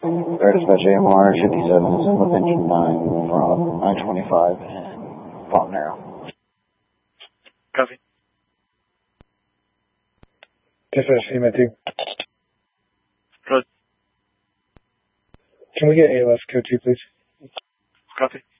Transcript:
Dispatch AMR 57 with engine 9 from I-25 and Palm Narrow. Copy. Dispatch FEMA 2. Good. Can we get ALS code 2, please? Copy.